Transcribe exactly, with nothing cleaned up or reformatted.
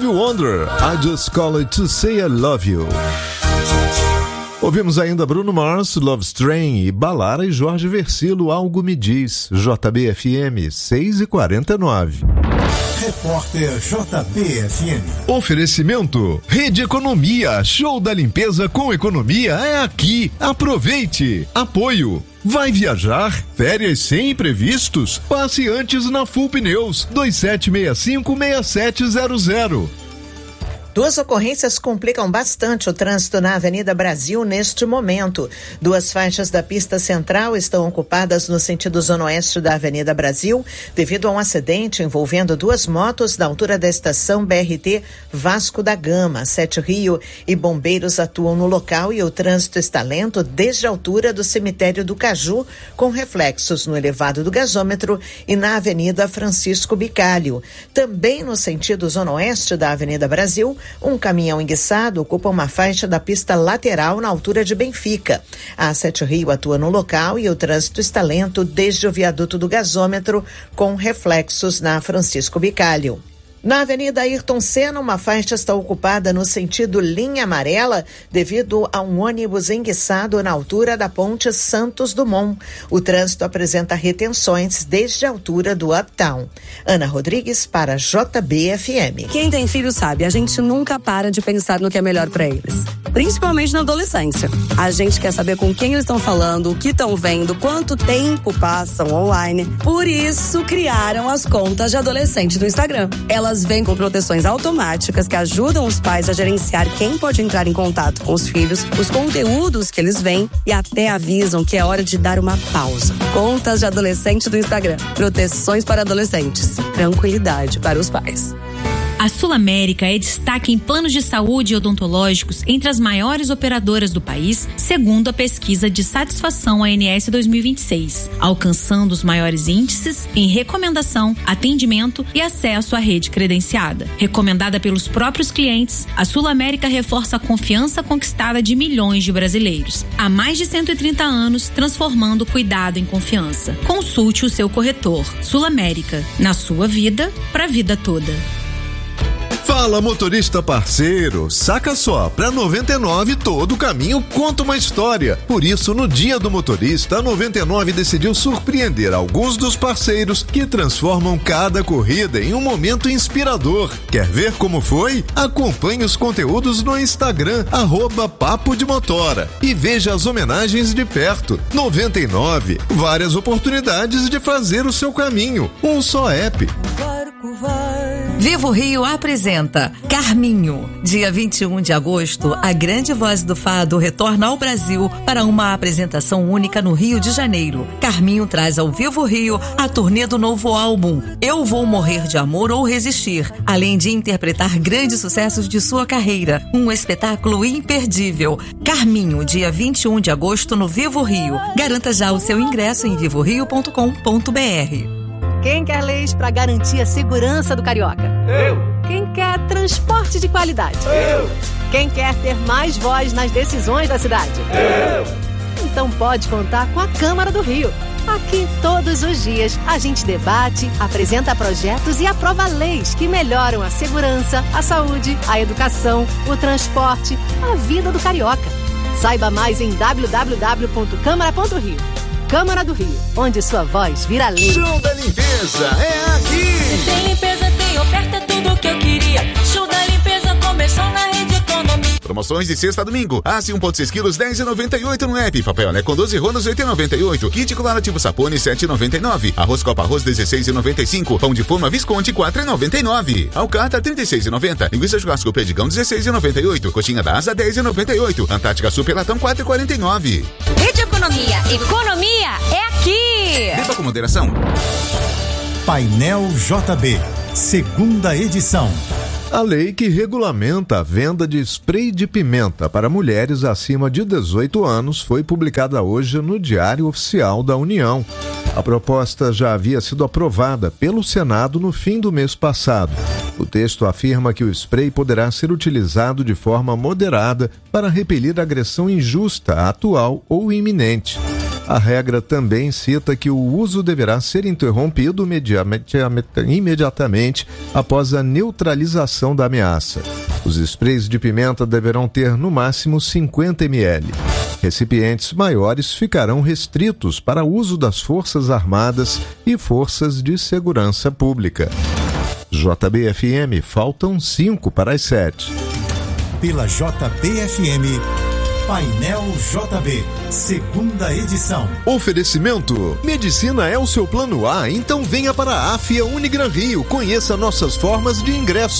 Stevie Wonder, I Just Call It To Say I Love You. Ouvimos ainda Bruno Mars, Love Train e Balara e Jorge Versilo, Algo Me Diz, J B F M seis e quarenta e nove. Repórter J B F M. Oferecimento, Rede Economia, show da limpeza com economia é aqui, aproveite. Apoio, vai viajar? Férias sem imprevistos? Passe antes na Full Pneus, dois sete seis cinco, seis sete zero zero. Duas ocorrências complicam bastante o trânsito na Avenida Brasil neste momento. Duas faixas da pista central estão ocupadas no sentido zona oeste da Avenida Brasil devido a um acidente envolvendo duas motos na altura da estação B R T Vasco da Gama. Sete Rio e bombeiros atuam no local e o trânsito está lento desde a altura do cemitério do Caju, com reflexos no elevado do gasômetro e na Avenida Francisco Bicalho. Também no sentido zona oeste da Avenida Brasil, um caminhão enguiçado ocupa uma faixa da pista lateral na altura de Benfica. A Sete Rio atua no local e o trânsito está lento desde o viaduto do gasômetro, com reflexos na Francisco Bicalho. Na Avenida Ayrton Senna, uma faixa está ocupada no sentido linha amarela devido a um ônibus enguiçado na altura da ponte Santos Dumont. O trânsito apresenta retenções desde a altura do Uptown. Ana Rodrigues para J B F M. Quem tem filho sabe, a gente nunca para de pensar no que é melhor para eles. Principalmente na adolescência. A gente quer saber com quem eles estão falando, o que estão vendo, quanto tempo passam online. Por isso, criaram as contas de adolescente do Instagram. Elas vêm com proteções automáticas que ajudam os pais a gerenciar quem pode entrar em contato com os filhos, os conteúdos que eles veem e até avisam que é hora de dar uma pausa. Contas de adolescente do Instagram. Proteções para adolescentes. Tranquilidade para os pais. A Sul América é destaque em planos de saúde e odontológicos entre as maiores operadoras do país, segundo a pesquisa de satisfação A N S dois mil e vinte e seis, alcançando os maiores índices em recomendação, atendimento e acesso à rede credenciada. Recomendada pelos próprios clientes, a Sul América reforça a confiança conquistada de milhões de brasileiros. Há mais de cento e trinta anos, transformando o cuidado em confiança. Consulte o seu corretor. Sul América, na sua vida, para a vida toda. Fala, motorista parceiro, saca só, pra noventa e nove todo caminho conta uma história. Por isso, no Dia do Motorista, a noventa e nove decidiu surpreender alguns dos parceiros que transformam cada corrida em um momento inspirador. Quer ver como foi? Acompanhe os conteúdos no Instagram, arroba Papo de Motora, e veja as homenagens de perto. noventa e nove, várias oportunidades de fazer o seu caminho. Um só app. Vivo Rio apresenta Carminho. Dia vinte e um de agosto, a grande voz do fado retorna ao Brasil para uma apresentação única no Rio de Janeiro. Carminho traz ao Vivo Rio a turnê do novo álbum Eu Vou Morrer de Amor ou Resistir, além de interpretar grandes sucessos de sua carreira. Um espetáculo imperdível. Carminho, dia vinte e um de agosto no Vivo Rio. Garanta já o seu ingresso em vivo rio ponto com ponto b r. Quem quer leis para garantir a segurança do carioca? Eu. Quem quer transporte de qualidade? Eu. Quem quer ter mais voz nas decisões da cidade? Eu. Então pode contar com a Câmara do Rio. Aqui, todos os dias, a gente debate, apresenta projetos e aprova leis que melhoram a segurança, a saúde, a educação, o transporte, a vida do carioca. Saiba mais em w w w ponto câmara ponto rio. Câmara do Rio, onde sua voz vira lei. Show da limpeza é aqui. Tem limpeza, tem oferta, tudo que eu queria. Show da limpeza começou na Rede Economia. Promoções de sexta a domingo. Aço um ponto seis quilos, dez reais e noventa e oito centavos no app. Papel né com doze rolos, oito reais e noventa e oito centavos. Kit colorativo Sapone, sete reais e noventa e nove centavos. Arroz Copa Arroz, dezesseis reais e noventa e cinco centavos. Pão de forma Visconti, quatro reais e noventa e nove centavos. Alcatra, trinta e seis reais e noventa centavos. Linguiça churrasco Perdigão, dezesseis reais e noventa e oito centavos. Coxinha da Asa, dez reais e noventa e oito centavos. Antártica Super Latão, quatro reais e quarenta e nove centavos. Rede Economia. Economia é aqui. Beba com moderação. Painel J B, segunda edição. A lei que regulamenta a venda de spray de pimenta para mulheres acima de dezoito anos foi publicada hoje no Diário Oficial da União. A proposta já havia sido aprovada pelo Senado no fim do mês passado. O texto afirma que o spray poderá ser utilizado de forma moderada para repelir agressão injusta, atual ou iminente. A regra também cita que o uso deverá ser interrompido imediatamente após a neutralização da ameaça. Os sprays de pimenta deverão ter no máximo cinquenta mililitros. Recipientes maiores ficarão restritos para uso das Forças Armadas e Forças de Segurança Pública. J B F M, faltam cinco para as sete. Pela J B F M, Painel J B, segunda edição. Oferecimento: medicina é o seu plano A, então venha para a Afia Unigran Rio. Conheça nossas formas de ingresso.